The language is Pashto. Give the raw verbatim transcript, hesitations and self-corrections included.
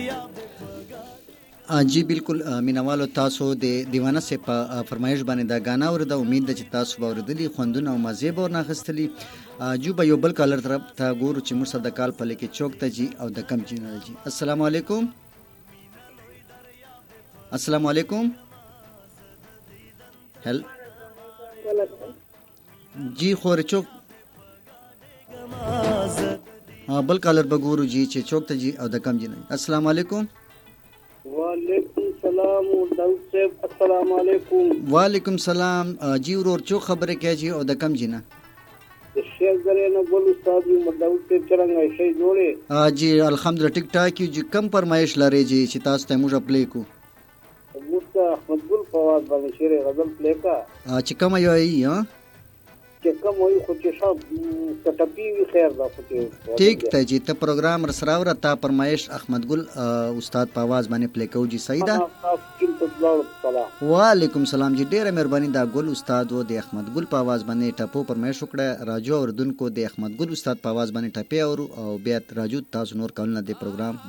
جی بالکل مینوالو تاسو د دیوانه سه په فرمایش باندې دا غانا ورده امید ده چې تاسو به اوریدلی خوندونه او مزه به ورناخستلی جو به یو بل کالر طرف ته ګورو چې موږ سره د کال په لکه چوک ته جی او د کم چینل جی. السلام علیکم. السلام علیکم. هل جی خور چوک بل کالر به ګورو جی چې چوک ته جی او د کم چینل. السلام علیکم. وعلیکم السلام داؤد صاحب السلام علیکم. وعلیکم السلام جی ورور چو خبره کوي جی او د کم جینا شیخ زره نه بول استاد یو داؤد صاحب څنګه شي جوړه جی الحمدلله ټیک ټاک یو جی کم فرمایش لري جی چې تاسو ته موږ پلی کو موږ احمد ګل فواز باندې شعر غزل پلی کا چې کوم یو ای ها چې کوم یو خو چې شاب ټپی وی خیر دا خو چې ټیک ته جی ته پروګرام را سره ور تا فرمایش احمد ګل استاد په आवाज باندې پلی کو جی صحیح ده. وعلیکم السلام جی ډیره مهرباني دا ګل استاد و د احمد ګل په आवाज باندې ټپو فرمایش وکړه راجو اوردونکو د احمد ګل استاد په आवाज باندې ټپی او بیا راجو تاسو نور کولنه د پروګرام